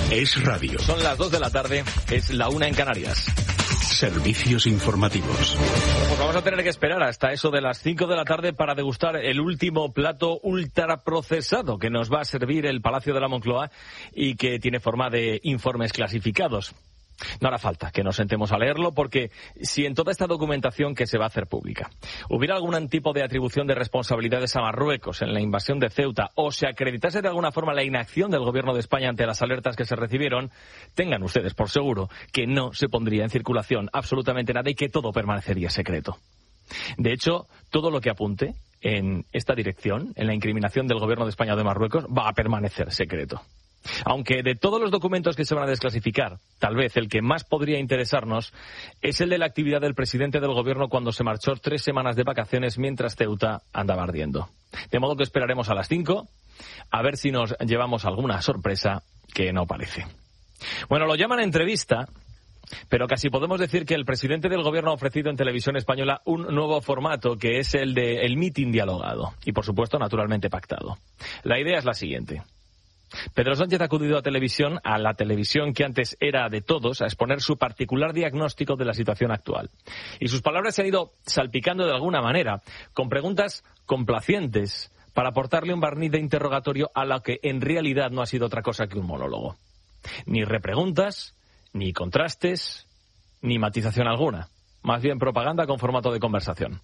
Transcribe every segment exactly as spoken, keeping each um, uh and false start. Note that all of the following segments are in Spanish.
Es radio. Son las dos de la tarde, es la una en Canarias. Servicios informativos. Pues vamos a tener que esperar hasta eso de las cinco de la tarde para degustar el último plato ultraprocesado que nos va a servir el Palacio de la Moncloa y que tiene forma de informes clasificados. No hará falta que nos sentemos a leerlo, porque si en toda esta documentación que se va a hacer pública hubiera algún tipo de atribución de responsabilidades a Marruecos en la invasión de Ceuta, o se acreditase de alguna forma la inacción del gobierno de España ante las alertas que se recibieron, tengan ustedes por seguro que no se pondría en circulación absolutamente nada y que todo permanecería secreto. De hecho, todo lo que apunte en esta dirección, en la incriminación del gobierno de España o de Marruecos, va a permanecer secreto. Aunque de todos los documentos que se van a desclasificar, tal vez el que más podría interesarnos es el de la actividad del presidente del gobierno cuando se marchó tres semanas de vacaciones mientras Ceuta andaba ardiendo. De modo que esperaremos a las cinco a ver si nos llevamos alguna sorpresa, que no parece. Bueno, lo llaman entrevista, pero casi podemos decir que el presidente del gobierno ha ofrecido en televisión española un nuevo formato, que es el de el mitin dialogado y, por supuesto, naturalmente pactado. La idea es la siguiente. Pedro Sánchez ha acudido a televisión, a la televisión que antes era de todos, a exponer su particular diagnóstico de la situación actual. Y sus palabras se han ido salpicando de alguna manera, con preguntas complacientes, para aportarle un barniz de interrogatorio a lo que en realidad no ha sido otra cosa que un monólogo. Ni repreguntas, ni contrastes, ni matización alguna. Más bien propaganda con formato de conversación.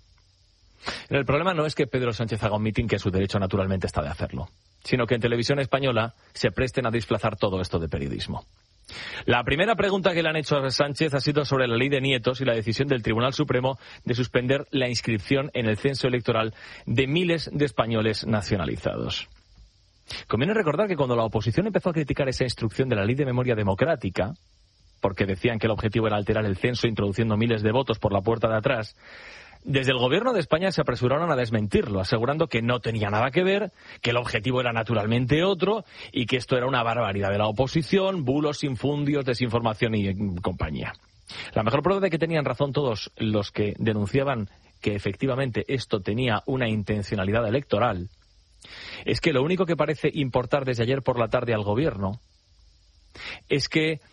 El problema no es que Pedro Sánchez haga un mitin, que su derecho naturalmente está de hacerlo, sino que en televisión española se presten a disfrazar todo esto de periodismo. La primera pregunta que le han hecho a Sánchez ha sido sobre la ley de nietos y la decisión del Tribunal Supremo de suspender la inscripción en el censo electoral de miles de españoles nacionalizados. Conviene recordar que cuando la oposición empezó a criticar esa instrucción de la ley de memoria democrática, porque decían que el objetivo era alterar el censo introduciendo miles de votos por la puerta de atrás, desde el gobierno de España se apresuraron a desmentirlo, asegurando que no tenía nada que ver, que el objetivo era naturalmente otro y que esto era una barbaridad de la oposición, bulos, infundios, desinformación y compañía. La mejor prueba de que tenían razón todos los que denunciaban que efectivamente esto tenía una intencionalidad electoral es que lo único que parece importar desde ayer por la tarde al gobierno es que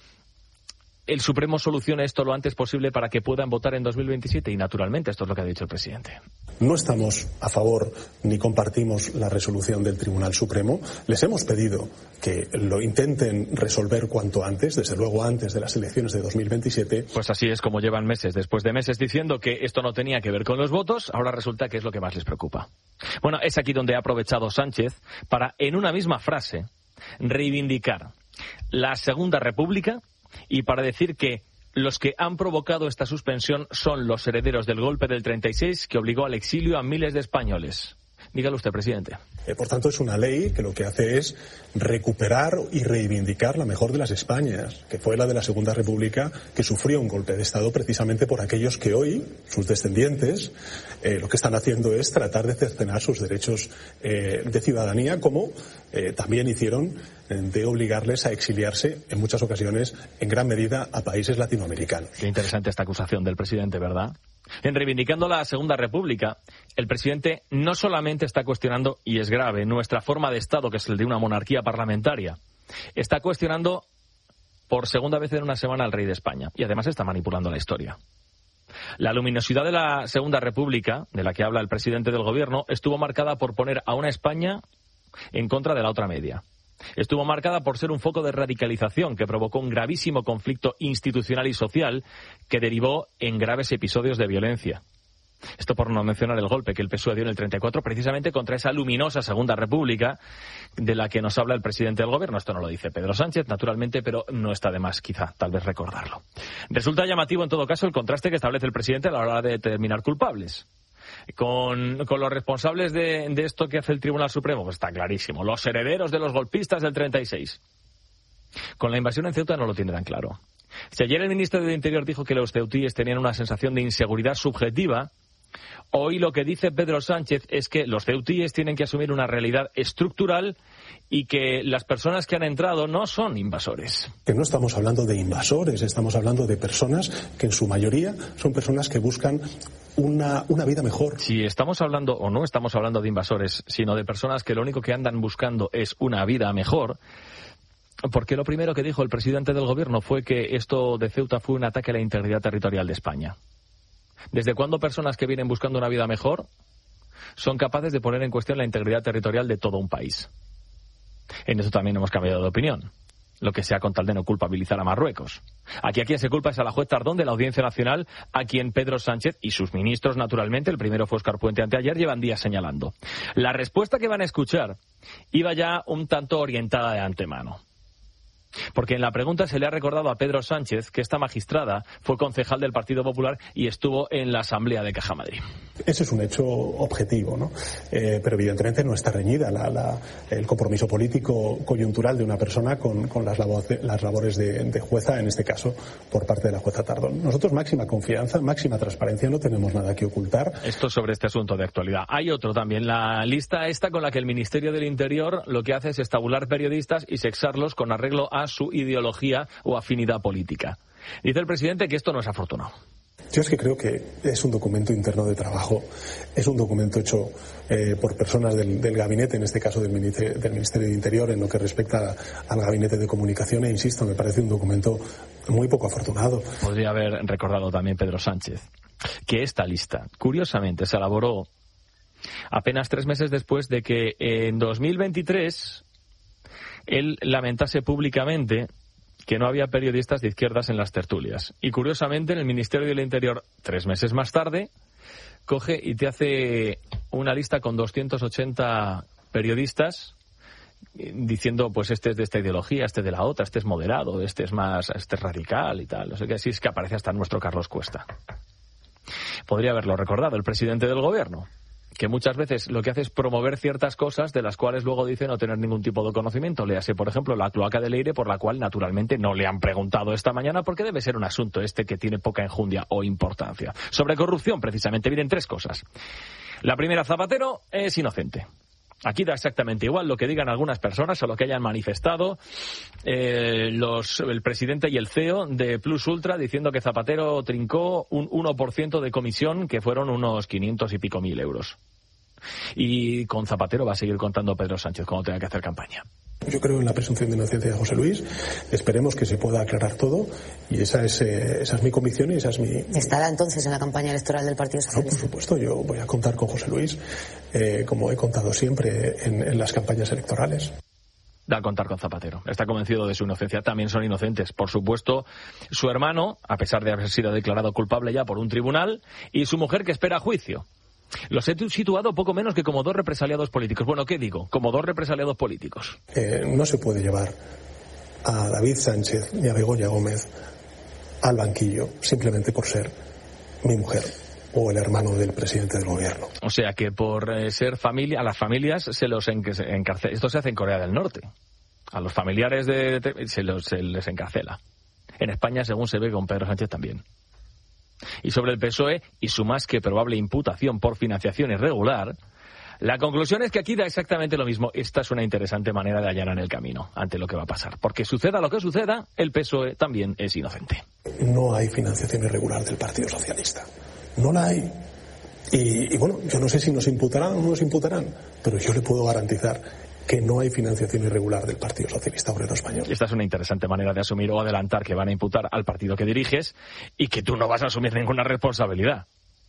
el Supremo solucione esto lo antes posible para que puedan votar en dos mil veintisiete, y naturalmente esto es lo que ha dicho el presidente. No estamos a favor ni compartimos la resolución del Tribunal Supremo. Les hemos pedido que lo intenten resolver cuanto antes, desde luego antes de las elecciones de dos mil veintisiete. Pues así es como llevan meses después de meses diciendo que esto no tenía que ver con los votos, ahora resulta que es lo que más les preocupa. Bueno, es aquí donde ha aprovechado Sánchez para, en una misma frase, reivindicar la Segunda República y para decir que los que han provocado esta suspensión son los herederos del golpe del treinta y seis que obligó al exilio a miles de españoles. Dígalo usted, presidente. Eh, por tanto, es una ley que lo que hace es recuperar y reivindicar la mejor de las Españas, que fue la de la Segunda República, que sufrió un golpe de Estado precisamente por aquellos que hoy, sus descendientes, eh, lo que están haciendo es tratar de cercenar sus derechos eh, de ciudadanía, como eh, también hicieron de obligarles a exiliarse en muchas ocasiones, en gran medida, a países latinoamericanos. Qué interesante esta acusación del presidente, ¿verdad? En reivindicando la Segunda República, el presidente no solamente está cuestionando, y es grave, nuestra forma de Estado, que es el de una monarquía parlamentaria, está cuestionando por segunda vez en una semana al rey de España, y además está manipulando la historia. La luminosidad de la Segunda República, de la que habla el presidente del gobierno, estuvo marcada por poner a una España en contra de la otra media. Estuvo marcada por ser un foco de radicalización que provocó un gravísimo conflicto institucional y social que derivó en graves episodios de violencia. Esto por no mencionar el golpe que el P S O E dio en el treinta y cuatro precisamente contra esa luminosa Segunda República de la que nos habla el presidente del gobierno. Esto no lo dice Pedro Sánchez, naturalmente, pero no está de más quizá, tal vez recordarlo. Resulta llamativo en todo caso el contraste que establece el presidente a la hora de determinar culpables. Con, con los responsables de, de esto que hace el Tribunal Supremo, pues está clarísimo, los herederos de los golpistas del treinta y seis. Con la invasión en Ceuta no lo tiene tan claro. Si ayer el ministro del Interior dijo que los ceutíes tenían una sensación de inseguridad subjetiva, hoy lo que dice Pedro Sánchez es que los ceutíes tienen que asumir una realidad estructural y que las personas que han entrado no son invasores. Que no estamos hablando de invasores, estamos hablando de personas que en su mayoría son personas que buscan Una, una vida mejor. Si estamos hablando, o no estamos hablando de invasores, sino de personas que lo único que andan buscando es una vida mejor, Porque lo primero que dijo el presidente del gobierno fue que esto de Ceuta fue un ataque a la integridad territorial de España. ¿Desde cuándo personas que vienen buscando una vida mejor son capaces de poner en cuestión la integridad territorial de todo un país? En eso también hemos cambiado de opinión. Lo que sea con tal de no culpabilizar a Marruecos. Aquí a quien se culpa es a la juez Tardón de la Audiencia Nacional, a quien Pedro Sánchez y sus ministros, naturalmente, el primero fue Óscar Puente anteayer, llevan días señalando. La respuesta que van a escuchar iba ya un tanto orientada de antemano. Porque en la pregunta se le ha recordado a Pedro Sánchez que esta magistrada fue concejal del Partido Popular y estuvo en la Asamblea de Caja Madrid. Ese es un hecho objetivo, ¿no? Eh, pero evidentemente no está reñida la, la, el compromiso político coyuntural de una persona con, con las, labores, las labores de, de jueza, en este caso por parte de la jueza Tardón. Nosotros máxima confianza, máxima transparencia, no tenemos nada que ocultar. Esto sobre este asunto de actualidad. Hay otro también, la lista esta con la que el Ministerio del Interior lo que hace es estabular periodistas y sexarlos con arreglo a su ideología o afinidad política. Dice el presidente que esto no es afortunado. Yo es que creo que es un documento interno de trabajo, es un documento hecho eh, por personas del, del gabinete, en este caso del Ministerio, del Ministerio de Interior, en lo que respecta al gabinete de comunicación, e insisto, me parece un documento muy poco afortunado. Podría haber recordado también Pedro Sánchez que esta lista, curiosamente, se elaboró apenas tres meses después de que en dos mil veintitrés él lamentase públicamente que no había periodistas de izquierdas en las tertulias. Y curiosamente, en el Ministerio del Interior, tres meses más tarde, coge y te hace una lista con doscientos ochenta periodistas diciendo, pues este es de esta ideología, este de la otra, este es moderado, este es más, este es radical y tal. No sé qué, así es que aparece hasta nuestro Carlos Cuesta. Podría haberlo recordado el presidente del gobierno, que muchas veces lo que hace es promover ciertas cosas de las cuales luego dice no tener ningún tipo de conocimiento. Léase, por ejemplo, la cloaca de Leire, por la cual naturalmente no le han preguntado esta mañana porque debe ser un asunto este que tiene poca enjundia o importancia. Sobre corrupción, precisamente, vienen tres cosas. La primera, Zapatero es inocente. Aquí da exactamente igual lo que digan algunas personas o lo que hayan manifestado eh, los, el presidente y el C E O de Plus Ultra diciendo que Zapatero trincó un uno por ciento de comisión, que fueron unos quinientos y pico mil euros. Y con Zapatero va a seguir contando Pedro Sánchez cuando tenga que hacer campaña. Yo creo en la presunción de inocencia de José Luis. Esperemos que se pueda aclarar todo y esa es, eh, esa es mi convicción y esa es mi... ¿Estará entonces en la campaña electoral del Partido Socialista? No, por supuesto, yo voy a contar con José Luis eh, como he contado siempre en, en las campañas electorales. Da a contar con Zapatero. Está convencido de su inocencia. También son inocentes, por supuesto, su hermano, a pesar de haber sido declarado culpable ya por un tribunal, y su mujer, que espera juicio. Los he situado poco menos que como dos represaliados políticos. Bueno, ¿qué digo? Como dos represaliados políticos. Eh, no se puede llevar a David Sánchez y a Begoña Gómez al banquillo simplemente por ser mi mujer o el hermano del presidente del gobierno. O sea que por eh, ser familia, a las familias se los encarcela. Esto se hace en Corea del Norte. A los familiares de, de se, los, se les encarcela. En España, según se ve, con Pedro Sánchez también. Y sobre el P S O E y su más que probable imputación por financiación irregular, la conclusión es que aquí da exactamente lo mismo. Esta es una interesante manera de allanar el camino ante lo que va a pasar. Porque suceda lo que suceda, el P S O E también es inocente. No hay financiación irregular del Partido Socialista. No la hay. Y, y bueno, yo no sé si nos imputarán o no nos imputarán, pero yo le puedo garantizar que no hay financiación irregular del Partido Socialista Obrero Español. Esta es una interesante manera de asumir o adelantar que van a imputar al partido que diriges y que tú no vas a asumir ninguna responsabilidad.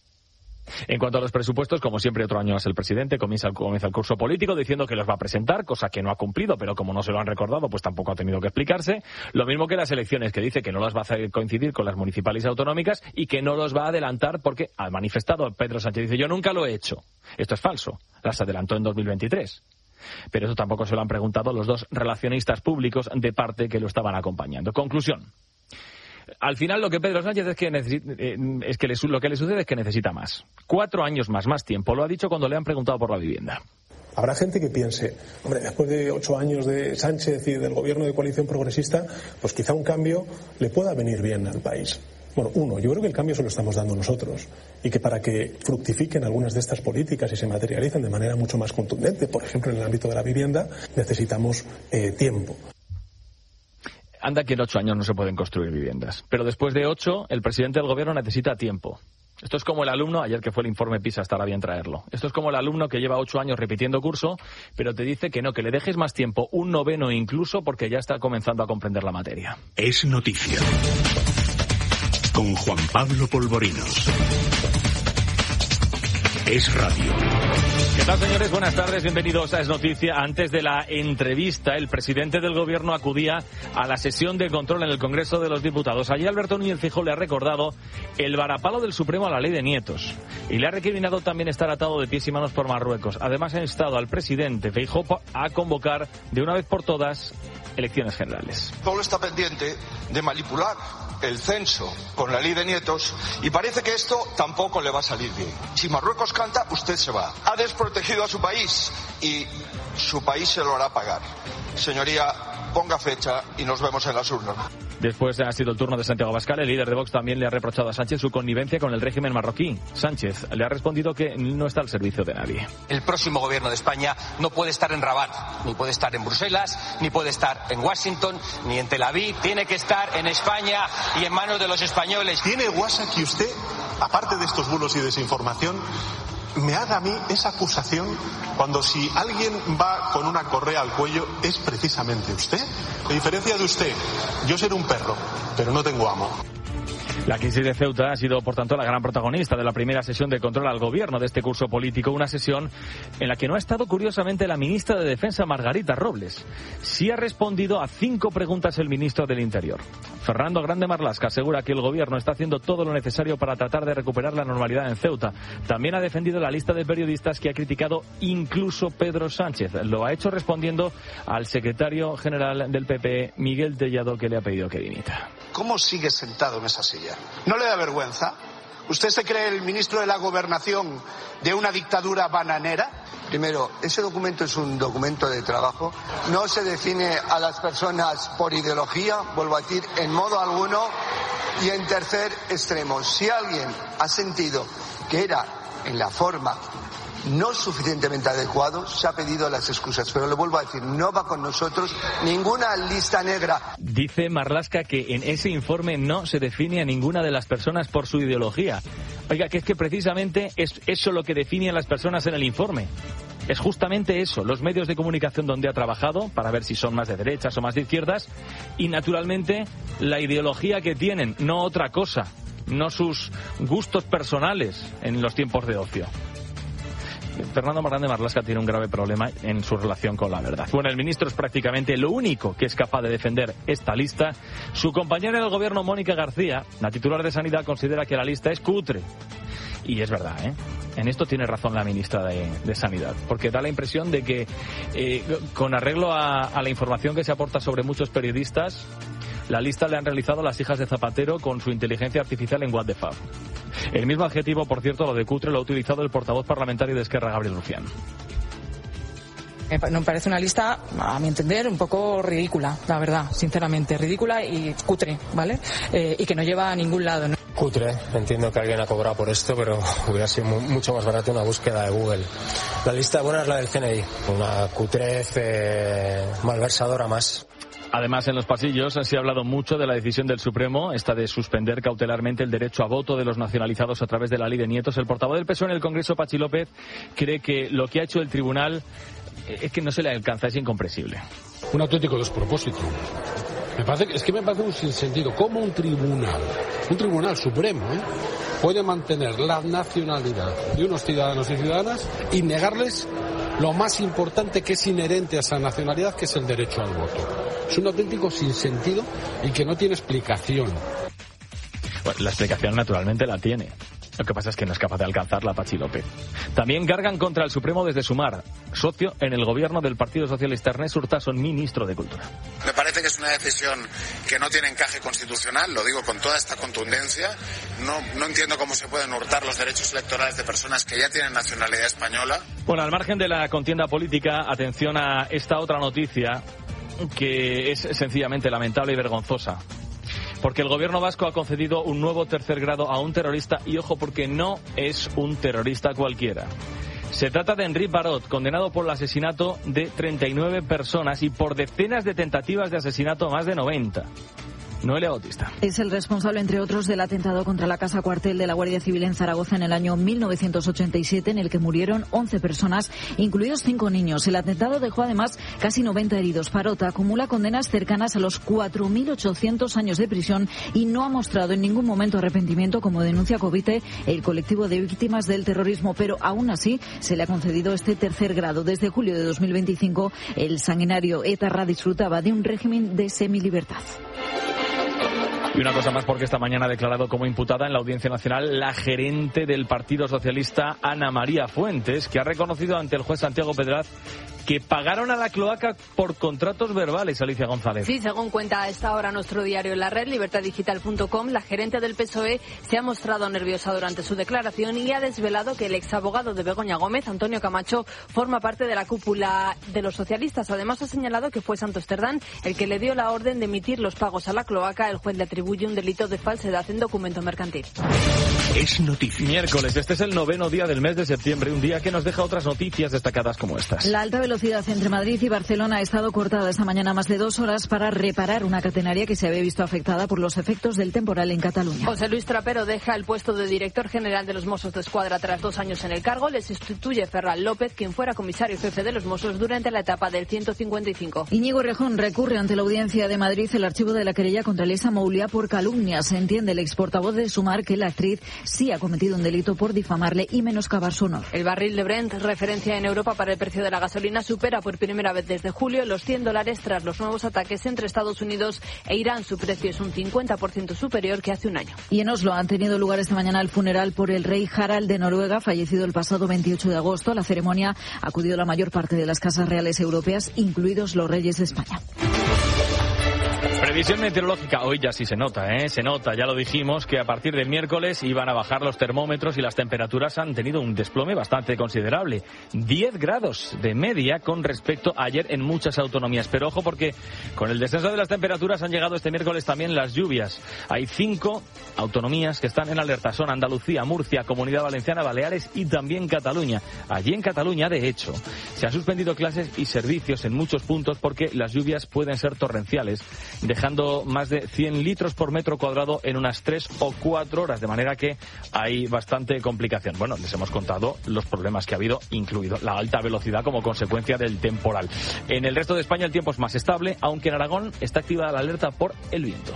En cuanto a los presupuestos, como siempre otro año más el presidente comienza el, comienza el curso político diciendo que los va a presentar, cosa que no ha cumplido, pero como no se lo han recordado, pues tampoco ha tenido que explicarse. Lo mismo que las elecciones, que dice que no las va a hacer coincidir con las municipales y autonómicas y que no los va a adelantar porque ha manifestado Pedro Sánchez. Dice, yo nunca lo he hecho. Esto es falso. Las adelantó en dos mil veintitrés. Pero eso tampoco se lo han preguntado los dos relacionistas públicos de parte que lo estaban acompañando. Conclusión. Al final lo que Pedro Sánchez es que, necesita, eh, es que le, lo que le sucede es que necesita más. Cuatro años más, más tiempo. Lo ha dicho cuando le han preguntado por la vivienda. Habrá gente que piense, hombre, después de ocho años de Sánchez y del gobierno de coalición progresista, pues quizá un cambio le pueda venir bien al país. Bueno, uno, yo creo que el cambio se lo estamos dando nosotros y que para que fructifiquen algunas de estas políticas y se materialicen de manera mucho más contundente, por ejemplo, en el ámbito de la vivienda, necesitamos eh, tiempo. Anda que en ocho años no se pueden construir viviendas, pero después de ocho, el presidente del gobierno necesita tiempo. Esto es como el alumno, ayer que fue el informe PISA, estará bien traerlo. Esto es como el alumno que lleva ocho años repitiendo curso, pero te dice que no, que le dejes más tiempo, un noveno incluso, porque ya está comenzando a comprender la materia. Es noticia. Con Juan Pablo Polvorinos. Es radio. ¿Qué tal, señores? Buenas tardes, bienvenidos a Es Noticia. Antes de la entrevista, el presidente del Gobierno acudía a la sesión de control en el Congreso de los Diputados. Allí Alberto Núñez Feijóo le ha recordado el varapalo del Supremo a la ley de nietos. Y le ha recriminado también estar atado de pies y manos por Marruecos. Además, ha instado al presidente Feijóo a convocar de una vez por todas elecciones generales. Solo está pendiente de manipular el censo con la ley de nietos y parece que esto tampoco le va a salir bien. Si Marruecos canta, usted se va. Ha desprotegido a su país y su país se lo hará pagar. Señoría, ponga fecha y nos vemos en las urnas. Después ha sido el turno de Santiago Abascal. El líder de Vox también le ha reprochado a Sánchez su connivencia con el régimen marroquí. Sánchez le ha respondido que no está al servicio de nadie. El próximo gobierno de España no puede estar en Rabat, ni puede estar en Bruselas, ni puede estar en Washington, ni en Tel Aviv. Tiene que estar en España y en manos de los españoles. ¿Tiene guasa que usted, aparte de estos bulos y desinformación, me haga a mí esa acusación cuando si alguien va con una correa al cuello es precisamente usted? A diferencia de usted, yo seré un perro, pero no tengo amo. La crisis de Ceuta ha sido, por tanto, la gran protagonista de la primera sesión de control al gobierno de este curso político, una sesión en la que no ha estado, curiosamente, la ministra de Defensa, Margarita Robles. Sí ha respondido a cinco preguntas el ministro del Interior. Fernando Grande Marlaska asegura que el gobierno está haciendo todo lo necesario para tratar de recuperar la normalidad en Ceuta. También ha defendido la lista de periodistas que ha criticado incluso Pedro Sánchez. Lo ha hecho respondiendo al secretario general del P P, Miguel Tellado, que le ha pedido que dimita. ¿Cómo sigue sentado en esa silla? ¿No le da vergüenza? ¿Usted se cree el ministro de la Gobernación de una dictadura bananera? Primero, ese documento es un documento de trabajo. No se define a las personas por ideología, vuelvo a decir, en modo alguno. Y en tercer extremo, si alguien ha sentido que era en la forma no suficientemente adecuado, se ha pedido las excusas. Pero le vuelvo a decir, no va con nosotros ninguna lista negra. Dice Marlaska que en ese informe no se define a ninguna de las personas por su ideología. Oiga, que es que precisamente es eso lo que define a las personas en el informe. Es justamente eso, los medios de comunicación donde ha trabajado, para ver si son más de derechas o más de izquierdas, y naturalmente la ideología que tienen, no otra cosa, no sus gustos personales en los tiempos de ocio. Fernando Grande Marlaska tiene un grave problema en su relación con la verdad. Bueno, el ministro es prácticamente lo único que es capaz de defender esta lista. Su compañera del gobierno, Mónica García, la titular de Sanidad, considera que la lista es cutre. Y es verdad, ¿eh? En esto tiene razón la ministra de, de Sanidad, porque da la impresión de que, eh, con arreglo a, a la información que se aporta sobre muchos periodistas, la lista le han realizado las hijas de Zapatero con su inteligencia artificial en WhatsApp. El mismo adjetivo, por cierto, lo de cutre, lo ha utilizado el portavoz parlamentario de Esquerra, Gabriel Rufián. Me parece una lista, a mi entender, un poco ridícula, la verdad, sinceramente, ridícula y cutre, ¿vale? Eh, y que no lleva a ningún lado, ¿no? Cutre, entiendo que alguien ha cobrado por esto, pero hubiera sido mucho más barato una búsqueda de Google. La lista buena es la del C N I, una cutrez eh, malversadora más. Además, en los pasillos se ha hablado mucho de la decisión del Supremo, esta de suspender cautelarmente el derecho a voto de los nacionalizados a través de la ley de nietos. El portavoz del P S O E en el Congreso, Pachi López, cree que lo que ha hecho el tribunal es que no se le alcanza, es incomprensible. Un auténtico despropósito. Me parece, es que me parece un sinsentido. ¿Cómo un tribunal, un tribunal supremo, ¿eh? puede mantener la nacionalidad de unos ciudadanos y ciudadanas y negarles lo más importante que es inherente a esa nacionalidad, que es el derecho al voto? Es un auténtico sinsentido y que no tiene explicación. Bueno, la explicación naturalmente la tiene. Lo que pasa es que no es capaz de alcanzarla Pachi López. También cargan contra el Supremo desde Sumar, socio en el gobierno del Partido Socialista. Ernest Urtasun, ministro de Cultura. Me parece que es una decisión que no tiene encaje constitucional, lo digo con toda esta contundencia. No, no entiendo cómo se pueden hurtar los derechos electorales de personas que ya tienen nacionalidad española. Bueno, al margen de la contienda política, atención a esta otra noticia que es sencillamente lamentable y vergonzosa. Porque el gobierno vasco ha concedido un nuevo tercer grado a un terrorista, y ojo, porque no es un terrorista cualquiera. Se trata de Enric Barot, condenado por el asesinato de treinta y nueve personas y por decenas de tentativas de asesinato, más de noventa. Noelia Bautista. Es el responsable, entre otros, del atentado contra la casa cuartel de la Guardia Civil en Zaragoza en el año mil novecientos ochenta y siete, en el que murieron once personas, incluidos cinco niños. El atentado dejó además casi noventa heridos. Parota acumula condenas cercanas a los cuatro mil ochocientos años de prisión y no ha mostrado en ningún momento arrepentimiento, como denuncia Covite, el colectivo de víctimas del terrorismo, pero aún así se le ha concedido este tercer grado. Desde julio de dos mil veinticinco, el sanguinario etarra disfrutaba de un régimen de semilibertad. Y una cosa más, porque esta mañana ha declarado como imputada en la Audiencia Nacional la gerente del Partido Socialista, Ana María Fuentes, que ha reconocido ante el juez Santiago Pedraz que pagaron a la cloaca por contratos verbales. Alicia González. Sí, según cuenta a esta hora nuestro diario La Red, libertad digital punto com, la gerente del P S O E se ha mostrado nerviosa durante su declaración y ha desvelado que el exabogado de Begoña Gómez, Antonio Camacho, forma parte de la cúpula de los socialistas. Además, ha señalado que fue Santos Cerdán el que le dio la orden de emitir los pagos a la cloaca. El juez le atribuye un delito de falsedad en documento mercantil. Es noticia. Miércoles, este es el noveno día del mes de septiembre, un día que nos deja otras noticias destacadas como estas. La alta velocidad entre Madrid y Barcelona ha estado cortada esta mañana más de dos horas para reparar una catenaria que se había visto afectada por los efectos del temporal en Cataluña. José Luis Trapero deja el puesto de director general de los Mossos de Escuadra tras dos años en el cargo. Le sustituye Ferran López, quien fuera comisario jefe de los Mossos durante la etapa del ciento cincuenta y cinco. Íñigo Errejón recurre ante la Audiencia de Madrid el archivo de la querella contra Elisa Moulia por calumnia. Se entiende el exportavoz de Sumar que la actriz sí ha cometido un delito por difamarle y menoscabar su honor. El barril de Brent, referencia en Europa para el precio de la gasolina, supera por primera vez desde julio los cien dólares tras los nuevos ataques entre Estados Unidos e Irán. Su precio es un cincuenta por ciento superior que hace un año. Y en Oslo han tenido lugar esta mañana el funeral por el rey Harald de Noruega, fallecido el pasado veintiocho de agosto. A la ceremonia ha acudido la mayor parte de las casas reales europeas, incluidos los reyes de España. Previsión meteorológica, hoy ya sí se nota, ¿eh? Se nota, ya lo dijimos, que a partir del miércoles iban a bajar los termómetros y las temperaturas han tenido un desplome bastante considerable. diez grados de media con respecto a ayer en muchas autonomías. Pero ojo, porque con el descenso de las temperaturas han llegado este miércoles también las lluvias. Hay cinco autonomías que están en alerta. Son Andalucía, Murcia, Comunidad Valenciana, Baleares y también Cataluña. Allí en Cataluña, de hecho, se han suspendido clases y servicios en muchos puntos porque las lluvias pueden ser torrenciales, dejando más de cien litros por metro cuadrado en unas tres o cuatro horas, de manera que hay bastante complicación. Bueno, les hemos contado los problemas que ha habido, incluido la alta velocidad como consecuencia del temporal. En el resto de España el tiempo es más estable, aunque en Aragón está activada la alerta por el viento.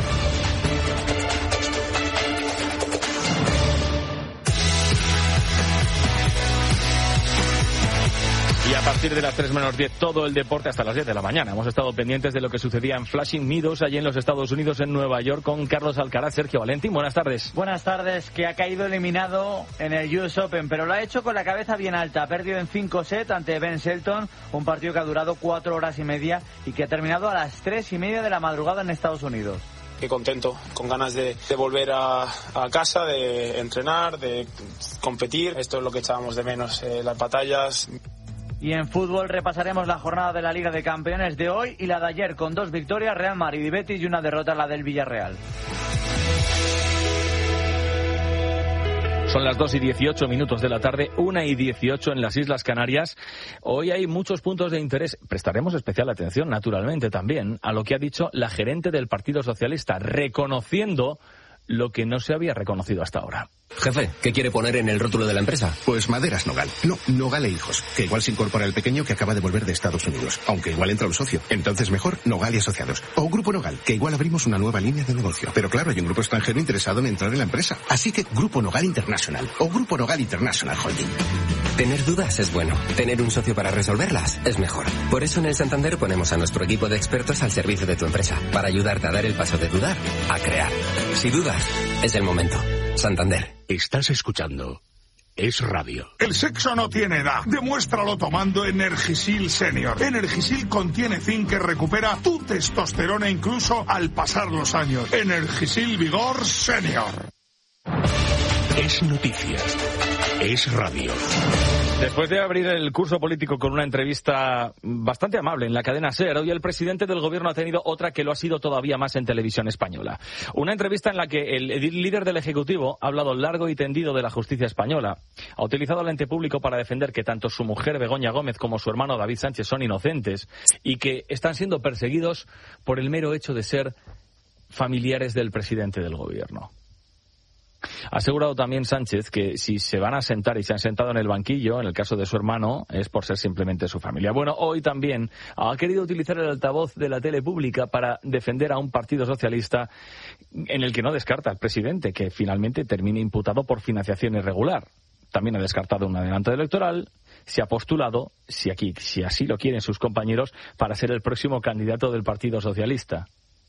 Y a partir de las tres menos diez, todo el deporte hasta las diez de la mañana. Hemos estado pendientes de lo que sucedía en Flushing Meadows, allí en los Estados Unidos, en Nueva York, con Carlos Alcaraz. Sergio Valentín, buenas tardes. Buenas tardes, que ha caído eliminado en el U S Open, pero lo ha hecho con la cabeza bien alta. Ha perdido en cinco sets ante Ben Shelton, un partido que ha durado cuatro horas y media y que ha terminado a las tres y media de la madrugada en Estados Unidos. Qué contento, con ganas de, de volver a, a casa, de entrenar, de competir. Esto es lo que echábamos de menos, eh, las batallas. Y en fútbol repasaremos la jornada de la Liga de Campeones de hoy y la de ayer, con dos victorias, Real Madrid y Betis, y una derrota, la del Villarreal. Son las dos y dieciocho minutos de la tarde, una y dieciocho en las Islas Canarias. Hoy hay muchos puntos de interés. Prestaremos especial atención, naturalmente, también a lo que ha dicho la gerente del Partido Socialista, reconociendo lo que no se había reconocido hasta ahora. Jefe, ¿qué quiere poner en el rótulo de la empresa? Pues Maderas Nogal. No, Nogal e Hijos, que igual se incorpora el pequeño que acaba de volver de Estados Unidos, aunque igual entra un socio. Entonces mejor Nogal y Asociados. O Grupo Nogal, que igual abrimos una nueva línea de negocio. Pero claro, hay un grupo extranjero interesado en entrar en la empresa. Así que Grupo Nogal International o Grupo Nogal International Holding. Tener dudas es bueno. Tener un socio para resolverlas es mejor. Por eso en el Santander ponemos a nuestro equipo de expertos al servicio de tu empresa, para ayudarte a dar el paso de dudar a crear. Si dudas, es el momento. Santander. Estás escuchando Es Radio. El sexo no tiene edad. Demuéstralo tomando Energisil Senior. Energisil contiene zinc que recupera tu testosterona incluso al pasar los años. Energisil Vigor Senior. Es noticia. Es Radio. Después de abrir el curso político con una entrevista bastante amable en la cadena SER, hoy el presidente del gobierno ha tenido otra que lo ha sido todavía más en televisión española. Una entrevista en la que el líder del Ejecutivo ha hablado largo y tendido de la justicia española. Ha utilizado el ente público para defender que tanto su mujer Begoña Gómez como su hermano David Sánchez son inocentes y que están siendo perseguidos por el mero hecho de ser familiares del presidente del gobierno. Ha asegurado también Sánchez que si se van a sentar y se han sentado en el banquillo, en el caso de su hermano, es por ser simplemente su familia. Bueno, hoy también ha querido utilizar el altavoz de la tele pública para defender a un partido socialista en el que no descarta al presidente, que finalmente termine imputado por financiación irregular. También ha descartado un adelanto electoral, se ha postulado, si aquí, si así lo quieren sus compañeros, para ser el próximo candidato del Partido Socialista.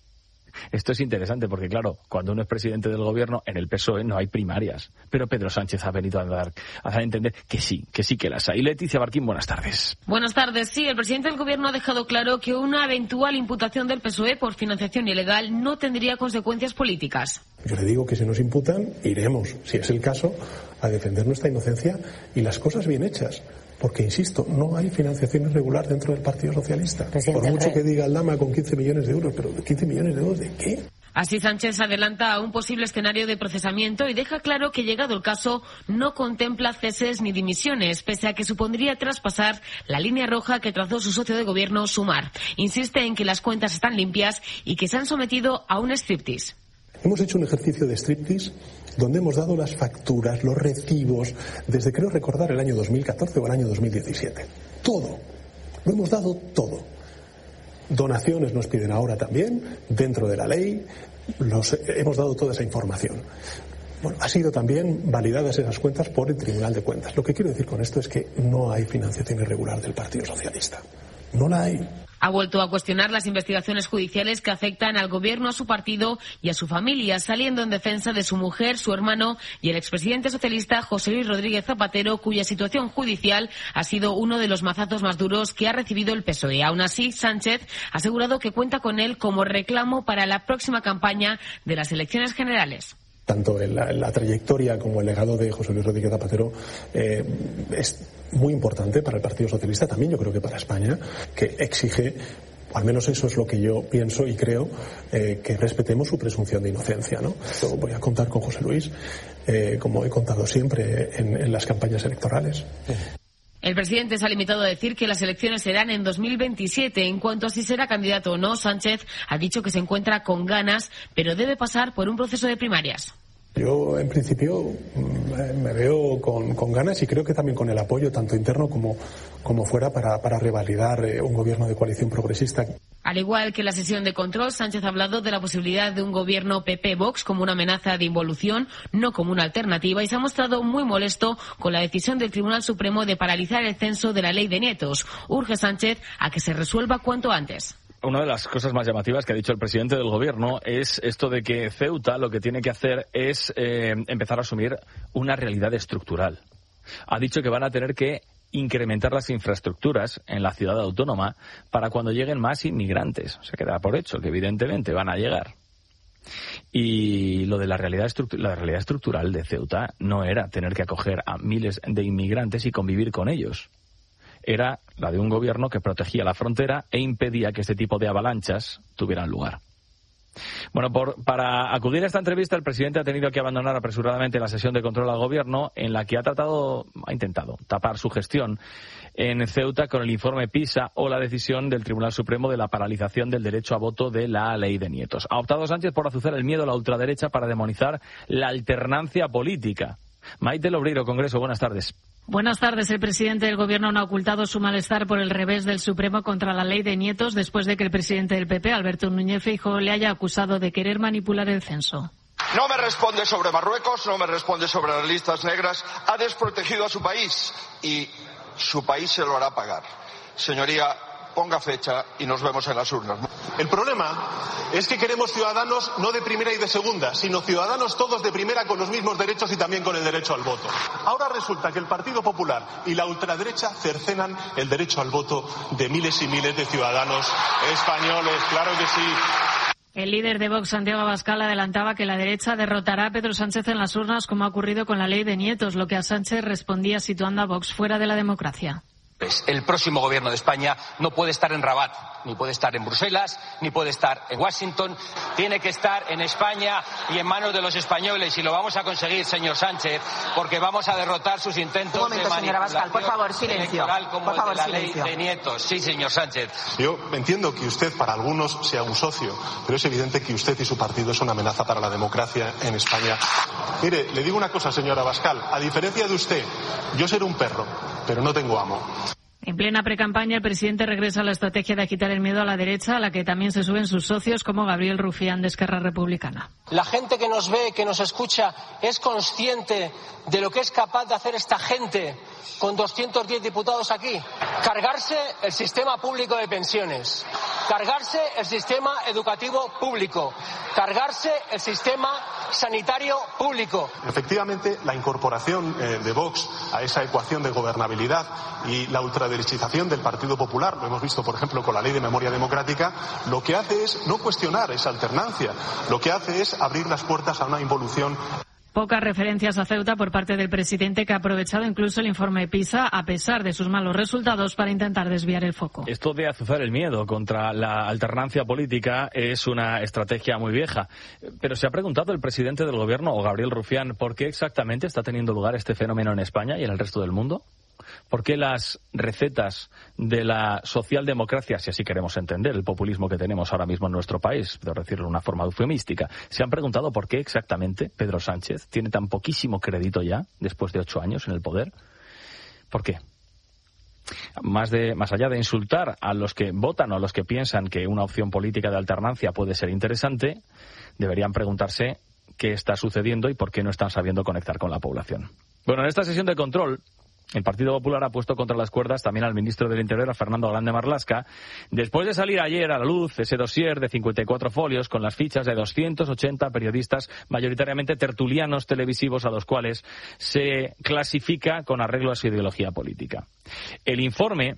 Esto es interesante porque, claro, cuando uno es presidente del gobierno, en el P S O E no hay primarias. Pero Pedro Sánchez ha venido a dar a entender que sí, que sí que las hay. Leticia Barquín, buenas tardes. Buenas tardes. Sí, el presidente del gobierno ha dejado claro que una eventual imputación del P S O E por financiación ilegal no tendría consecuencias políticas. Yo le digo que si nos imputan, iremos, si es el caso, a defender nuestra inocencia y las cosas bien hechas. Porque, insisto, no hay financiación irregular dentro del Partido Socialista. Presidente, por mucho que diga el Lama con quince millones de euros, pero ¿quince millones de euros de qué? Así Sánchez adelanta a un posible escenario de procesamiento y deja claro que, llegado el caso, no contempla ceses ni dimisiones, pese a que supondría traspasar la línea roja que trazó su socio de gobierno, Sumar. Insiste en que las cuentas están limpias y que se han sometido a un striptease. Hemos hecho un ejercicio de striptease donde hemos dado las facturas, los recibos, desde creo recordar el año dos mil catorce o el año dos mil diecisiete. Todo. Lo hemos dado todo. Donaciones nos piden ahora también, dentro de la ley, los, hemos dado toda esa información. Bueno, ha sido también validadas esas cuentas por el Tribunal de Cuentas. Lo que quiero decir con esto es que no hay financiación irregular del Partido Socialista. No la hay. Ha vuelto a cuestionar las investigaciones judiciales que afectan al gobierno, a su partido y a su familia, saliendo en defensa de su mujer, su hermano y el expresidente socialista José Luis Rodríguez Zapatero, cuya situación judicial ha sido uno de los mazazos más duros que ha recibido el P S O E. Aún así, Sánchez ha asegurado que cuenta con él como reclamo para la próxima campaña de las elecciones generales. Tanto en la, en la trayectoria como el legado de José Luis Rodríguez Zapatero eh, es muy importante para el Partido Socialista, también yo creo que para España, que exige, al menos eso es lo que yo pienso y creo, eh, que respetemos su presunción de inocencia, ¿no? Yo voy a contar con José Luis, eh, como he contado siempre en, en las campañas electorales. El presidente se ha limitado a decir que las elecciones serán en dos mil veintisiete. En cuanto a si será candidato o no, Sánchez ha dicho que se encuentra con ganas, pero debe pasar por un proceso de primarias. Yo, en principio, me veo con, con ganas y creo que también con el apoyo, tanto interno como, como fuera, para, para revalidar un gobierno de coalición progresista. Al igual que en la sesión de control, Sánchez ha hablado de la posibilidad de un gobierno P P-Vox como una amenaza de involución, no como una alternativa, y se ha mostrado muy molesto con la decisión del Tribunal Supremo de paralizar el censo de la ley de nietos. Urge Sánchez a que se resuelva cuanto antes. Una de las cosas más llamativas que ha dicho el presidente del gobierno es esto de que Ceuta lo que tiene que hacer es eh, empezar a asumir una realidad estructural. Ha dicho que van a tener que incrementar las infraestructuras en la ciudad autónoma para cuando lleguen más inmigrantes. O sea, que da por hecho que evidentemente van a llegar. Y lo de la realidad, estructu- la realidad estructural de Ceuta no era tener que acoger a miles de inmigrantes y convivir con ellos. Era la de un gobierno que protegía la frontera e impedía que este tipo de avalanchas tuvieran lugar. Bueno, por, para acudir a esta entrevista, el presidente ha tenido que abandonar apresuradamente la sesión de control al gobierno, en la que ha tratado, ha intentado tapar su gestión en Ceuta con el informe PISA o la decisión del Tribunal Supremo de la paralización del derecho a voto de la ley de nietos. Ha optado Sánchez por azuzar el miedo a la ultraderecha para demonizar la alternancia política. Maite Lobreiro, Congreso, buenas tardes. Buenas tardes. El presidente del Gobierno no ha ocultado su malestar por el revés del Supremo contra la ley de nietos después de que el presidente del P P, Alberto Núñez Feijóo, le haya acusado de querer manipular el censo. No me responde sobre Marruecos, no me responde sobre las listas negras. Ha desprotegido a su país y su país se lo hará pagar. Señoría, ponga fecha y nos vemos en las urnas. El problema es que queremos ciudadanos no de primera y de segunda, sino ciudadanos todos de primera con los mismos derechos y también con el derecho al voto. Ahora resulta que el Partido Popular y la ultraderecha cercenan el derecho al voto de miles y miles de ciudadanos españoles. Claro que sí. El líder de Vox, Santiago Abascal, adelantaba que la derecha derrotará a Pedro Sánchez en las urnas, como ha ocurrido con la ley de nietos, lo que a Sánchez respondía situando a Vox fuera de la democracia. El próximo gobierno de España no puede estar en Rabat, ni puede estar en Bruselas, ni puede estar en Washington. Tiene que estar en España y en manos de los españoles, y lo vamos a conseguir, señor Sánchez, porque vamos a derrotar sus intentos Un momento, de señora manipulación Abascal, por favor, silencio. electoral como Por favor, el de la silencio. ley de Nietos. Sí, señor Sánchez. Yo entiendo que usted para algunos sea un socio, pero es evidente que usted y su partido es una amenaza para la democracia en España. Mire, le digo una cosa, señora Abascal, a diferencia de usted, yo seré un perro, pero no tengo amo. En plena precampaña, el presidente regresa a la estrategia de agitar el miedo a la derecha, a la que también se suben sus socios, como Gabriel Rufián, de Esquerra Republicana. La gente que nos ve, que nos escucha, es consciente de lo que es capaz de hacer esta gente con doscientos diez diputados aquí. Cargarse el sistema público de pensiones, cargarse el sistema educativo público, cargarse el sistema sanitario público. Efectivamente, la incorporación eh, de Vox a esa ecuación de gobernabilidad y la ultraderechización del Partido Popular, lo hemos visto, por ejemplo, con la Ley de Memoria Democrática, lo que hace es no cuestionar esa alternancia, lo que hace es abrir las puertas a una involución. Pocas referencias a Ceuta por parte del presidente, que ha aprovechado incluso el informe PISA, a pesar de sus malos resultados, para intentar desviar el foco. Esto de azuzar el miedo contra la alternancia política es una estrategia muy vieja. Pero se ha preguntado el presidente del gobierno, o Gabriel Rufián, ¿por qué exactamente está teniendo lugar este fenómeno en España y en el resto del mundo? ¿Por qué las recetas de la socialdemocracia, si así queremos entender el populismo que tenemos ahora mismo en nuestro país, de decirlo de una forma eufemística, se han preguntado por qué exactamente Pedro Sánchez tiene tan poquísimo crédito ya, después de ocho años en el poder? ¿Por qué? Más, de, más allá de insultar a los que votan o a los que piensan que una opción política de alternancia puede ser interesante, deberían preguntarse qué está sucediendo y por qué no están sabiendo conectar con la población. Bueno, en esta sesión de control, el Partido Popular ha puesto contra las cuerdas también al ministro del Interior, a Fernando Grande Marlaska, después de salir ayer a la luz ese dossier de cincuenta y cuatro folios con las fichas de doscientos ochenta periodistas, mayoritariamente tertulianos televisivos, a los cuales se clasifica con arreglo a su ideología política. El informe...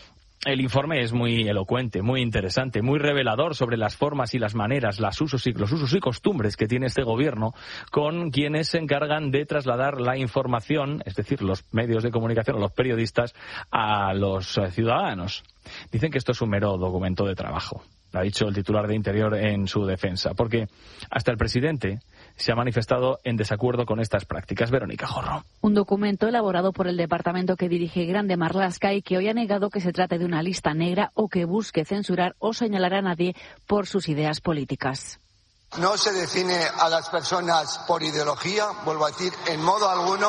El informe es muy elocuente, muy interesante, muy revelador sobre las formas y las maneras, las usos y, los usos y costumbres que tiene este gobierno con quienes se encargan de trasladar la información, es decir, los medios de comunicación o los periodistas, a los ciudadanos. Dicen que esto es un mero documento de trabajo, lo ha dicho el titular de Interior en su defensa, porque hasta el presidente se ha manifestado en desacuerdo con estas prácticas. Verónica Jorro. Un documento elaborado por el departamento que dirige Grande Marlaska y que hoy ha negado que se trate de una lista negra o que busque censurar o señalar a nadie por sus ideas políticas. No se define a las personas por ideología, vuelvo a decir, en modo alguno.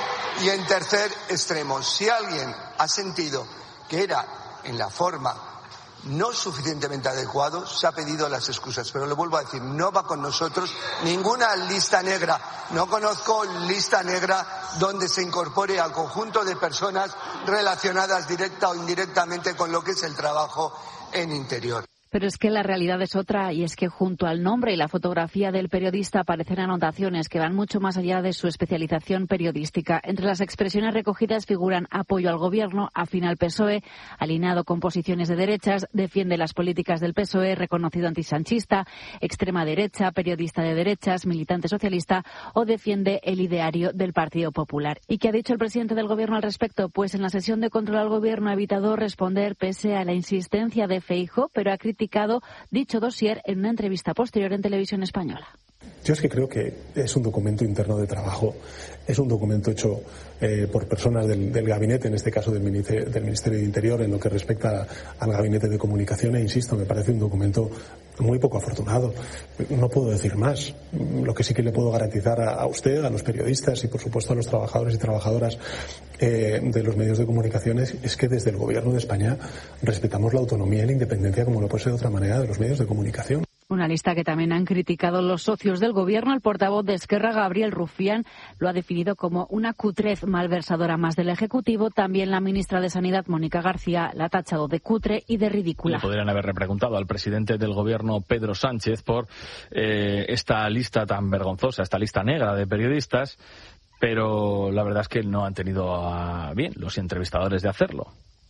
Y en tercer extremo, si alguien ha sentido que era en la forma no suficientemente adecuado, se ha pedido las excusas. Pero le vuelvo a decir, no va con nosotros ninguna lista negra. No conozco lista negra donde se incorpore al conjunto de personas relacionadas directa o indirectamente con lo que es el trabajo en Interior. Pero es que la realidad es otra, y es que junto al nombre y la fotografía del periodista aparecen anotaciones que van mucho más allá de su especialización periodística. Entre las expresiones recogidas figuran apoyo al gobierno, afín al P S O E, alineado con posiciones de derechas, defiende las políticas del P S O E, reconocido antisanchista, extrema derecha, periodista de derechas, militante socialista, o defiende el ideario del Partido Popular. ¿Y qué ha dicho el presidente del gobierno al respecto? Pues en la sesión de control al gobierno ha evitado responder pese a la insistencia de Feijóo, pero ha criticado dicho dossier en una entrevista posterior en Televisión Española. Yo es que creo que es un documento interno de trabajo, es un documento hecho eh, por personas del, del gabinete, en este caso del Ministerio, del Ministerio de Interior, en lo que respecta al gabinete de comunicación, e insisto, me parece un documento muy poco afortunado. No puedo decir más. Lo que sí que le puedo garantizar a, a usted, a los periodistas y por supuesto a los trabajadores y trabajadoras eh, de los medios de comunicación es, es que desde el Gobierno de España respetamos la autonomía y la independencia, como no puede ser de otra manera, de los medios de comunicación. Una lista que también han criticado los socios del gobierno. El portavoz de Esquerra, Gabriel Rufián, lo ha definido como una cutrez malversadora más del Ejecutivo. También la ministra de Sanidad, Mónica García, la ha tachado de cutre y de ridícula. Le podrían haber repreguntado al presidente del gobierno, Pedro Sánchez, por eh, esta lista tan vergonzosa, esta lista negra de periodistas, pero la verdad es que no han tenido a bien los entrevistadores de hacerlo.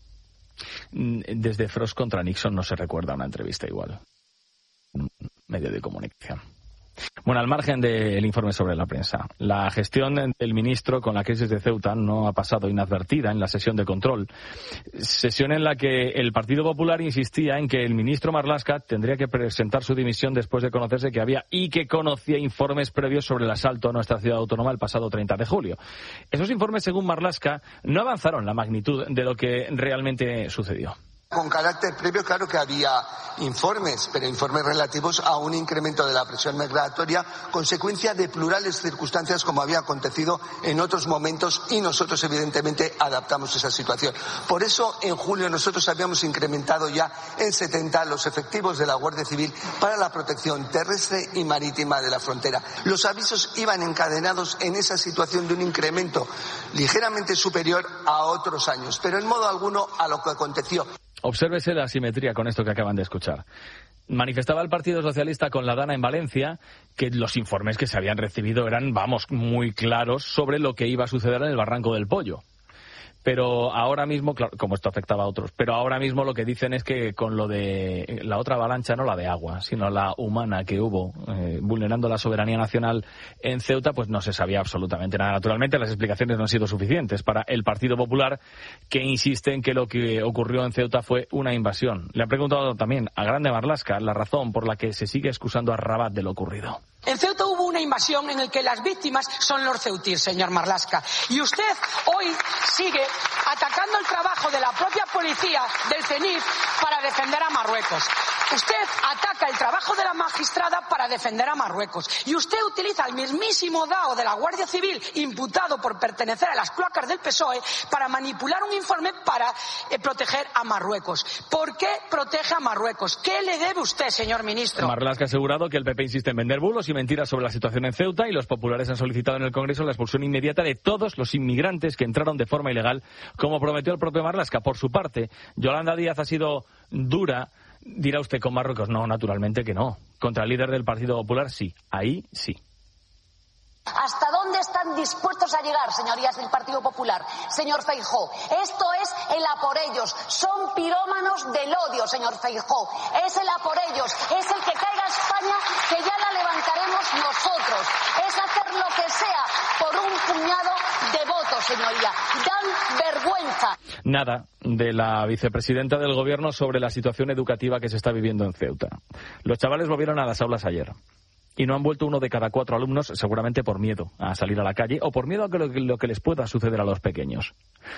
Desde Frost contra Nixon no se recuerda una entrevista igual. Medio de comunicación. Bueno, al margen del informe sobre la prensa, la gestión del ministro con la crisis de Ceuta no ha pasado inadvertida en la sesión de control. Sesión en la que el Partido Popular insistía en que el ministro Marlaska tendría que presentar su dimisión después de conocerse que había y que conocía informes previos sobre el asalto a nuestra ciudad autónoma el pasado treinta de julio. Esos informes, según Marlaska, no avanzaron la magnitud de lo que realmente sucedió. Con carácter previo, claro que había informes, pero informes relativos a un incremento de la presión migratoria, consecuencia de plurales circunstancias como había acontecido en otros momentos, y nosotros evidentemente adaptamos esa situación. Por eso en julio nosotros habíamos incrementado ya en setenta los efectivos de la Guardia Civil para la protección terrestre y marítima de la frontera. Los avisos iban encadenados en esa situación de un incremento ligeramente superior a otros años, pero en modo alguno a lo que aconteció. Obsérvese la asimetría con esto que acaban de escuchar. Manifestaba el Partido Socialista con la Dana en Valencia que los informes que se habían recibido eran, vamos, muy claros sobre lo que iba a suceder en el Barranco del Pollo. Pero ahora mismo, claro, como esto afectaba a otros, pero ahora mismo lo que dicen es que con lo de la otra avalancha, no la de agua, sino la humana que hubo, eh, vulnerando la soberanía nacional en Ceuta, pues no se sabía absolutamente nada. Naturalmente las explicaciones no han sido suficientes para el Partido Popular, que insiste en que lo que ocurrió en Ceuta fue una invasión. Le han preguntado también a Grande Marlaska la razón por la que se sigue excusando a Rabat de lo ocurrido. En Ceuta hubo una invasión en la que las víctimas son los ceutíes, señor Marlaska. Y usted hoy sigue atacando el trabajo de la propia policía del CENIF para defender a Marruecos. Usted ataca el trabajo de la magistrada para defender a Marruecos. Y usted utiliza al mismísimo D A O de la Guardia Civil, imputado por pertenecer a las cloacas del P S O E, para manipular un informe para eh, proteger a Marruecos. ¿Por qué protege a Marruecos? ¿Qué le debe usted, señor ministro? Marlaska ha asegurado que el P P insiste en vender bulos y mentiras sobre la situación en Ceuta, y los populares han solicitado en el Congreso la expulsión inmediata de todos los inmigrantes que entraron de forma ilegal, como prometió el propio Marlaska. Por su parte, Yolanda Díaz ha sido dura. Dirá usted, con Marruecos. No, naturalmente que no. Contra el líder del Partido Popular, sí. Ahí sí. ¿Hasta dónde están dispuestos a llegar, señorías del Partido Popular? Señor Feijóo, esto es el a por ellos. Son pirómanos del odio, señor Feijóo. Es el a por ellos. Es el que caiga España, que ya la levantaremos nosotros. Es hacer lo que sea por un puñado de votos, señoría. Dan vergüenza. Nada de la vicepresidenta del Gobierno sobre la situación educativa que se está viviendo en Ceuta. Los chavales volvieron a las aulas ayer. Y no han vuelto uno de cada cuatro alumnos, seguramente por miedo a salir a la calle o por miedo a que lo, lo que les pueda suceder a los pequeños.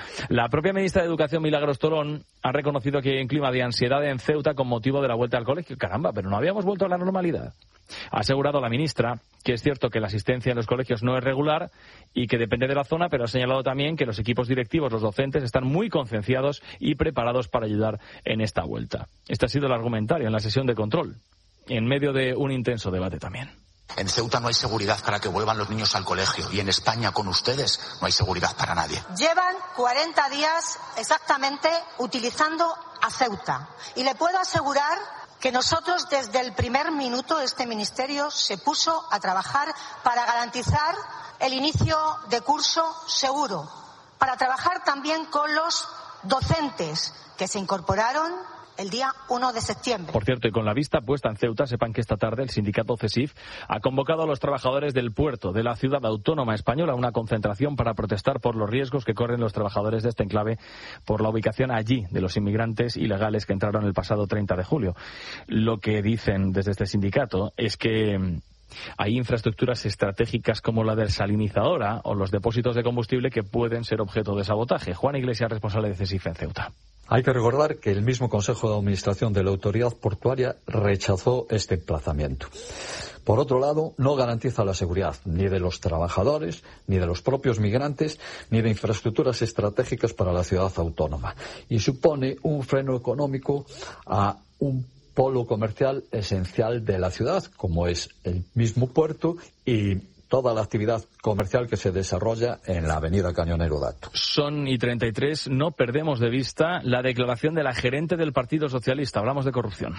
La propia ministra de Educación, Milagros Torón, ha reconocido que hay un clima de ansiedad en Ceuta con motivo de la vuelta al colegio. Caramba, pero no habíamos vuelto a la normalidad. Ha asegurado la ministra que es cierto que la asistencia en los colegios no es regular y que depende de la zona, pero ha señalado también que los equipos directivos, los docentes, están muy concienciados y preparados para ayudar en esta vuelta. Este ha sido el argumentario en la sesión de control, en medio de un intenso debate también. En Ceuta no hay seguridad para que vuelvan los niños al colegio, y en España con ustedes no hay seguridad para nadie. Llevan cuarenta días exactamente utilizando a Ceuta, y le puedo asegurar que nosotros desde el primer minuto este ministerio se puso a trabajar para garantizar el inicio de curso seguro, para trabajar también con los docentes que se incorporaron el día uno de septiembre. Por cierto, y con la vista puesta en Ceuta, sepan que esta tarde el sindicato CESIF ha convocado a los trabajadores del puerto de la ciudad autónoma española a una concentración para protestar por los riesgos que corren los trabajadores de este enclave por la ubicación allí de los inmigrantes ilegales que entraron el pasado treinta de julio. Lo que dicen desde este sindicato es que hay infraestructuras estratégicas como la desalinizadora o los depósitos de combustible que pueden ser objeto de sabotaje. Juan Iglesias, responsable de CESIF en Ceuta. Hay que recordar que el mismo Consejo de Administración de la Autoridad Portuaria rechazó este emplazamiento. Por otro lado, no garantiza la seguridad ni de los trabajadores, ni de los propios migrantes, ni de infraestructuras estratégicas para la ciudad autónoma. Y supone un freno económico a un polo comercial esencial de la ciudad, como es el mismo puerto y toda la actividad comercial que se desarrolla en la avenida Cañonero Dato. Son y treinta y tres, no perdemos de vista la declaración de la gerente del Partido Socialista. Hablamos de corrupción.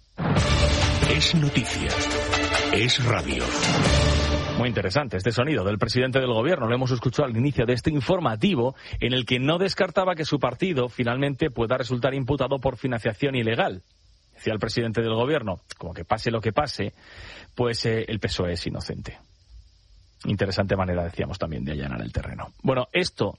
Es noticia. Es radio. Muy interesante este sonido del presidente del Gobierno. Lo hemos escuchado al inicio de este informativo, en el que no descartaba que su partido finalmente pueda resultar imputado por financiación ilegal. decía el presidente del gobierno, como que pase lo que pase, pues eh, el P S O E es inocente. Interesante manera, decíamos, también de allanar el terreno. Bueno, esto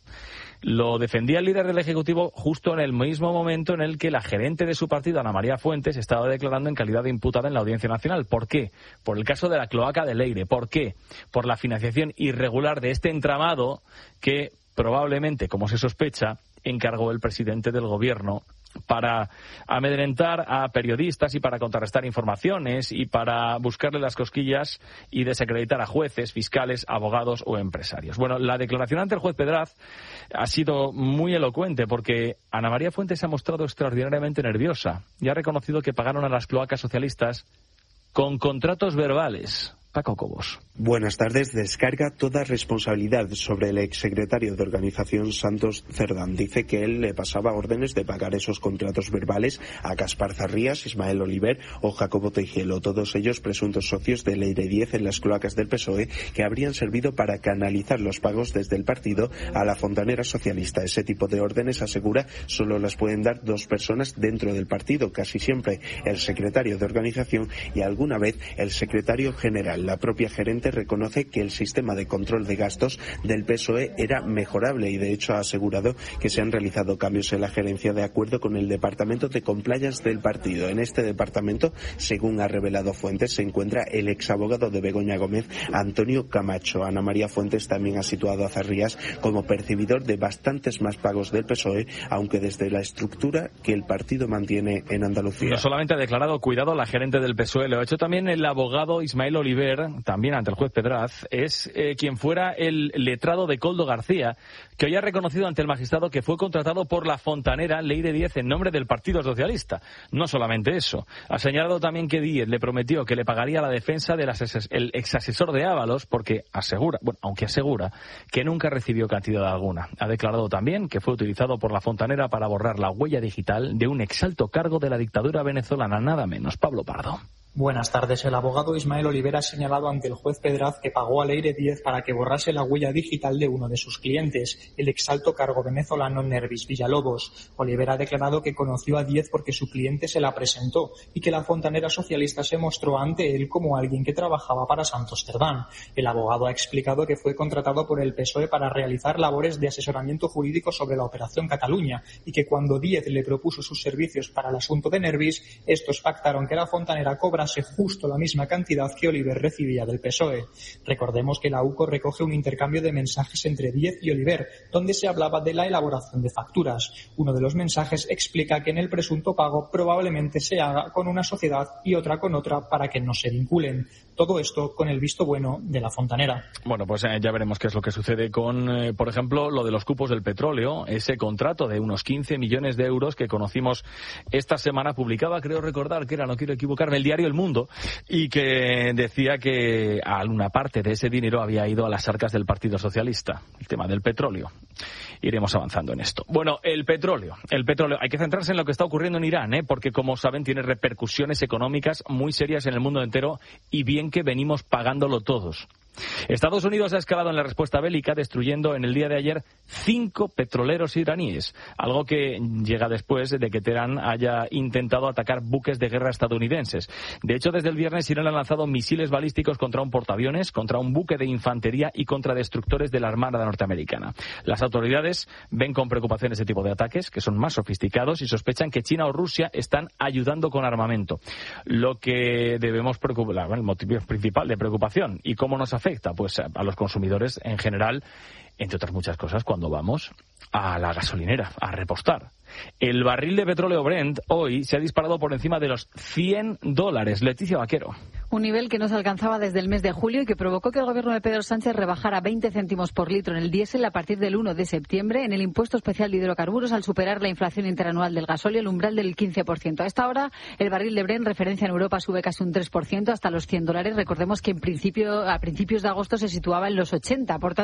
lo defendía el líder del Ejecutivo justo en el mismo momento en el que la gerente de su partido, Ana María Fuentes, estaba declarando en calidad de imputada en la Audiencia Nacional. ¿Por qué? Por el caso de la cloaca de Leire. ¿Por qué? Por la financiación irregular de este entramado que probablemente, como se sospecha, encargó el presidente del gobierno para amedrentar a periodistas y para contrarrestar informaciones y para buscarle las cosquillas y desacreditar a jueces, fiscales, abogados o empresarios. Bueno, la declaración ante el juez Pedraz ha sido muy elocuente porque Ana María Fuentes se ha mostrado extraordinariamente nerviosa y ha reconocido que pagaron a las cloacas socialistas con contratos verbales. Paco Cobos. Buenas tardes. Descarga toda responsabilidad sobre el exsecretario de Organización Santos Cerdán. Dice que él le pasaba órdenes de pagar esos contratos verbales a Gaspar Zarrías, Ismael Oliver o Jacobo Teijielo, todos ellos presuntos socios de Leire diez en las cloacas del P S O E, que habrían servido para canalizar los pagos desde el partido a la fontanera socialista. Ese tipo de órdenes, asegura, solo las pueden dar dos personas dentro del partido, casi siempre el secretario de Organización y alguna vez el secretario general. La propia gerente reconoce que el sistema de control de gastos del P S O E era mejorable y de hecho ha asegurado que se han realizado cambios en la gerencia de acuerdo con el departamento de compliance del partido. En este departamento, según ha revelado Fuentes, se encuentra el exabogado de Begoña Gómez, Antonio Camacho. Ana María Fuentes también ha situado a Zarrías como percibidor de bastantes más pagos del P S O E, aunque desde la estructura que el partido mantiene en Andalucía. No solamente ha declarado cuidado la gerente del P S O E, lo ha hecho también el abogado Ismael Oliver, también ante el juez Pedraz, es eh, quien fuera el letrado de Koldo García, que hoy ha reconocido ante el magistrado que fue contratado por la fontanera Leire diez en nombre del Partido Socialista. No solamente eso, ha señalado también que Díez le prometió que le pagaría la defensa del ases- el exasesor de Ábalos, porque asegura, bueno, aunque asegura que nunca recibió cantidad alguna. Ha declarado también que fue utilizado por la fontanera para borrar la huella digital de un exalto cargo de la dictadura venezolana, nada menos. Pablo Pardo. Buenas tardes. El abogado Ismael Oliver ha señalado ante el juez Pedraz que pagó a Leire diez para que borrase la huella digital de uno de sus clientes, el exalto cargo venezolano Nervis Villalobos. Oliver ha declarado que conoció a diez porque su cliente se la presentó y que la fontanera socialista se mostró ante él como alguien que trabajaba para Santos Cerdán. El abogado ha explicado que fue contratado por el P S O E para realizar labores de asesoramiento jurídico sobre la Operación Cataluña y que cuando diez le propuso sus servicios para el asunto de Nervis, estos pactaron que la fontanera cobrase justo la misma cantidad que Oliver recibía del P S O E. Recordemos que la U C O recoge un intercambio de mensajes entre Díez y Oliver, donde se hablaba de la elaboración de facturas. Uno de los mensajes explica que en el presunto pago probablemente se haga con una sociedad y otra con otra para que no se vinculen. Todo esto con el visto bueno de la fontanera. Bueno, pues eh, ya veremos qué es lo que sucede con, eh, por ejemplo, lo de los cupos del petróleo, ese contrato de unos quince millones de euros que conocimos esta semana, publicaba, creo recordar que era, no quiero equivocarme, el diario El Mundo, y que decía que alguna parte de ese dinero había ido a las arcas del Partido Socialista, el tema del petróleo. Iremos avanzando en esto. Bueno, el petróleo, el petróleo, hay que centrarse en lo que está ocurriendo en Irán, ¿eh? Porque como saben tiene repercusiones económicas muy serias en el mundo entero y bien que venimos pagándolo todos. Estados Unidos ha escalado en la respuesta bélica, destruyendo en el día de ayer cinco petroleros iraníes, algo que llega después de que Teherán haya intentado atacar buques de guerra estadounidenses. De hecho, desde el viernes Irán ha lanzado misiles balísticos contra un portaaviones, contra un buque de infantería y contra destructores de la Armada norteamericana. Las autoridades ven con preocupación este tipo de ataques, que son más sofisticados, y sospechan que China o Rusia están ayudando con armamento. Lo que debemos preocupar, el motivo principal de preocupación, y cómo nos afecta afecta pues a los consumidores en general, entre otras muchas cosas, cuando vamos a la gasolinera a repostar. El barril de petróleo Brent hoy se ha disparado por encima de los cien dólares. Leticia Vaquero. Un nivel que no se alcanzaba desde el mes de julio y que provocó que el gobierno de Pedro Sánchez rebajara veinte céntimos por litro en el diésel a partir del uno de septiembre, en el impuesto especial de hidrocarburos, al superar la inflación interanual del gasóleo, el umbral del quince por ciento. A esta hora, el barril de Brent, referencia en Europa, sube casi un tres por ciento hasta los cien dólares. Recordemos que en principio, a principios de agosto se situaba en los ochenta. Por tanto,